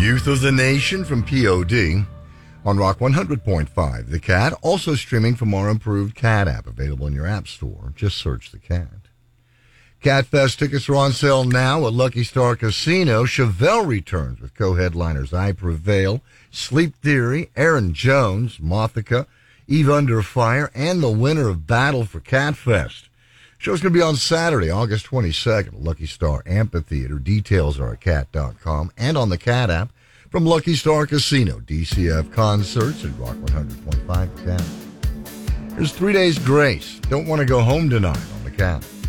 Youth of the Nation from POD on Rock 100.5. The Cat, also streaming from our improved Cat app, available in your app store. Just search The Cat. Cat Fest tickets are on sale now at Lucky Star Casino. Chevelle returns with co-headliners I Prevail, Sleep Theory, Aaron Jones, Mothica, Eve Under Fire, and the winner of Battle for Cat Fest. Show's going to be on Saturday, August 22nd, at Lucky Star Amphitheater. Details are at cat.com and on the Cat app from Lucky Star Casino. DCF concerts at Rock 100.5 The Cat. Here's 3 Days Grace. Don't want to go home tonight on the Cat.